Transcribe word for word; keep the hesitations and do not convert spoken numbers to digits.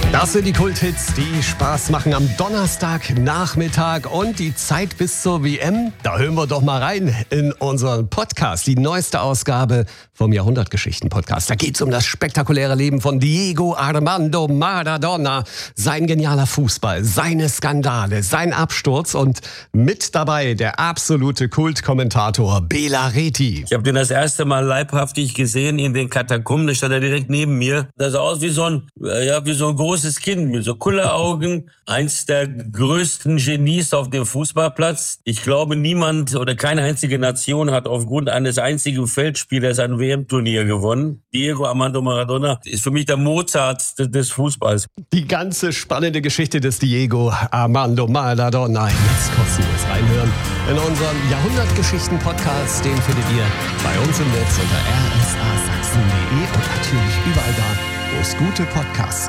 Das sind die Kulthits, die Spaß machen am Donnerstagnachmittag und die Zeit bis zur W M. Da hören wir doch mal rein in unseren Podcast, die neueste Ausgabe vom Jahrhundertgeschichten-Podcast. Da geht's um das spektakuläre Leben von Diego Armando Maradona, sein genialer Fußball, seine Skandale, sein Absturz und mit dabei der absolute Kultkommentator Bela Reti. Ich habe den das erste Mal leibhaftig gesehen in den Katakomben, da stand er direkt neben mir. Das sah aus wie so ein, ja, wie so ein großes Kind mit so Kulleraugen. Eins der größten Genies auf dem Fußballplatz. Ich glaube, niemand oder keine einzige Nation hat aufgrund eines einzigen Feldspielers ein W M-Turnier gewonnen. Diego Armando Maradona ist für mich der Mozart des Fußballs. Die ganze spannende Geschichte des Diego Armando Maradona. Jetzt kostenlos reinhören in unseren Jahrhundertgeschichten-Podcast. Den findet ihr bei uns im Netz unter r s a sachsen punkt d e und natürlich überall da, wo es gute Podcasts gibt.